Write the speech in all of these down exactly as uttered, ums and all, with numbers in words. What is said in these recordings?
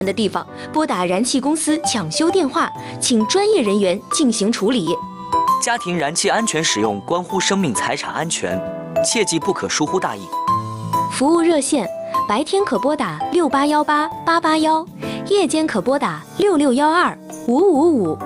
的地方，拨打燃气公司抢修电话，请专业人员进行处理。 家庭燃气安全使用关乎生命财产安全，切记不可疏忽大意。 服务热线：白天可拨打六八幺八八八幺，夜间可拨打六六幺二五五五。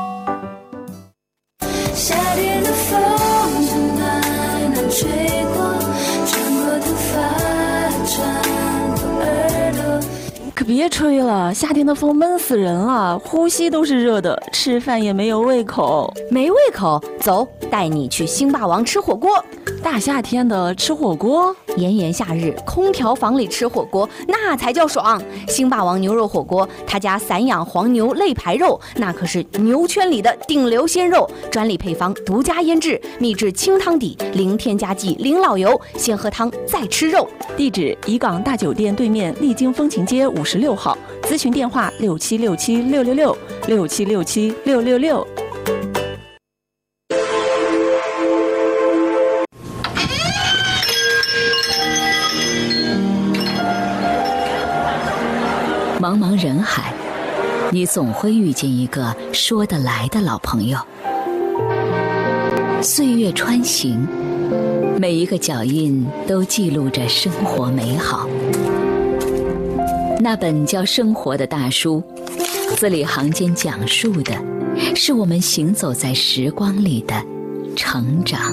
夏天的风从南南吹过，穿过头发，穿过耳朵。 可别吹了，夏天的风闷死人了，呼吸都是热的，吃饭也没有胃口。 没胃口，走，带你去星霸王吃火锅。 大夏天的吃火锅， 炎炎夏日，空调房里吃火锅，那才叫爽。星霸王牛肉火锅，他家散养黄牛肋排肉，那可是牛圈里的顶流鲜肉，专利配方，独家腌制，秘制清汤底，零添加剂，零老油，先喝汤再吃肉。 地址：怡港大酒店对面丽晶风情街五十六号，咨询电话：六七六七六六六六七六七六六六。 茫茫人海，你总会遇见一个说得来的老朋友。岁月穿行，每一个脚印都记录着生活美好。那本叫《生活》的大书，字里行间讲述的是我们行走在时光里的成长。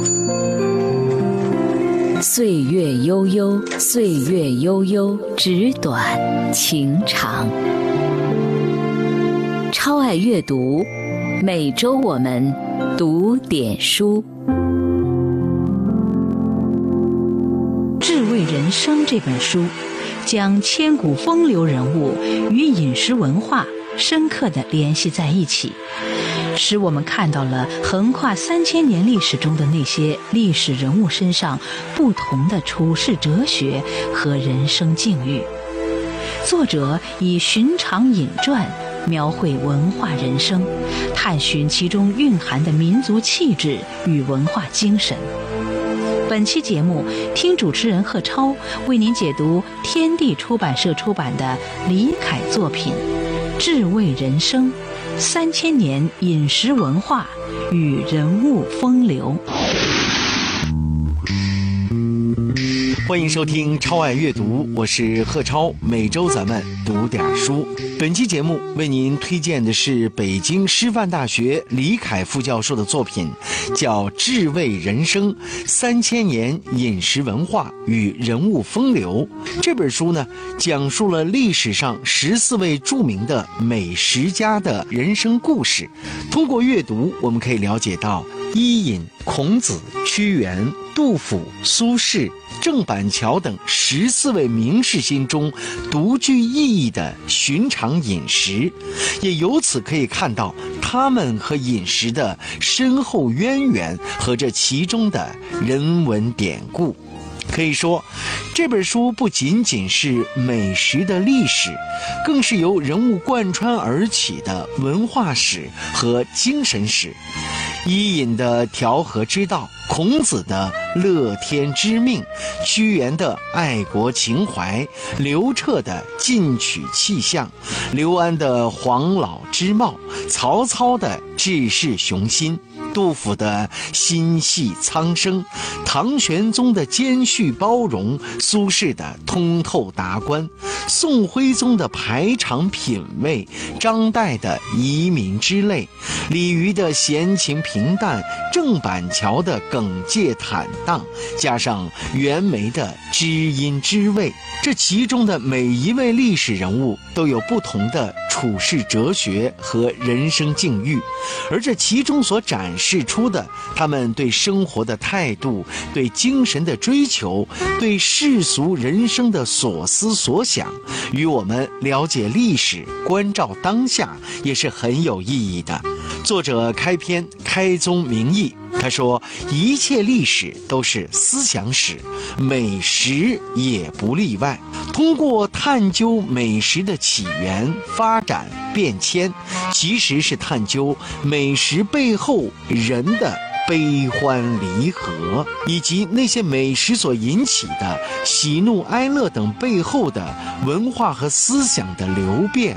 岁月悠悠，岁月悠悠，纸短情长。超爱阅读，每周我们读点书。 《智慧人生》这本书将千古风流人物与饮食文化深刻地联系在一起，使我们看到了横跨三千年历史中的那些历史人物身上不同的处世哲学和人生境遇。作者以寻常饮传描绘文化人生，探寻其中蕴含的民族气质与文化精神。本期节目，听主持人贺超为您解读天地出版社出版的李凯作品《智慧人生》，三千年饮食文化与人物风流。 欢迎收听超爱阅读，我是贺超，每周咱们读点书。本期节目为您推荐的是北京师范大学李凯副教授的作品，叫《智慧人生：三千年饮食文化与人物风流》。这本书呢，讲述了历史上十四位著名的美食家的人生故事。通过阅读，我们可以了解到伊尹、孔子、屈原、杜甫、苏轼、郑板桥等十四位名士心中独具意义的寻常饮食，也由此可以看到他们和饮食的深厚渊源和这其中的人文典故。可以说，这本书不仅仅是美食的历史，更是由人物贯穿而起的文化史和精神史。伊尹的调和之道，孔子的乐天知命，屈原的爱国情怀，刘彻的进取气象，刘安的黄老之貌，曹操的志士雄心，杜甫的心系苍生，唐玄宗的谦虚包容，苏轼的通透达观，宋徽宗的排场品味，张岱的遗民之泪，李渔的闲情平淡，郑板桥的耿介坦荡，加上袁枚的知音知味，这其中的每一位历史人物都有不同的处世哲学和人生境遇，而这其中所展示出的他们对生活的态度，对精神的追求，对世俗人生的所思所想，与我们了解历史、关照当下也是很有意义的。作者开篇开宗明义，他说一切历史都是思想史，美食也不例外。通过探究美食的起源、发展、变迁，其实是探究美食背后人的悲欢离合，以及那些美食所引起的喜怒哀乐等背后的文化和思想的流变。